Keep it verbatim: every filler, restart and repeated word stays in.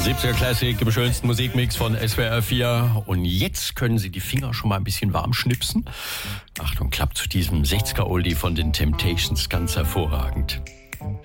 siebziger Classic im schönsten Musikmix von S W R vier. Und jetzt können Sie die Finger schon mal ein bisschen warm schnipsen. Achtung, klappt zu diesem sechziger Oldie von den Temptations ganz hervorragend.